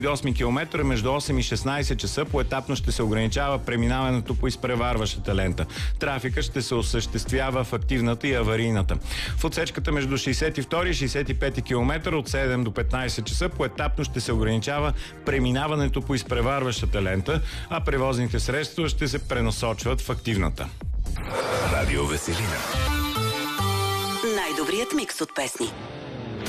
8 км между 8 и 16 часа поетапно ще се ограничава преминаването по изпреварващата лента. Трафика ще се осъществява в активната и аварийната. В отсечката между 62 и 65 км от 7 до 15 часа поетапно ще се ограничава преминаването по изпреварващата лента, а превозните средства ще се пренасочват в активната. Радио Веселина. Най-добрият микс от песни.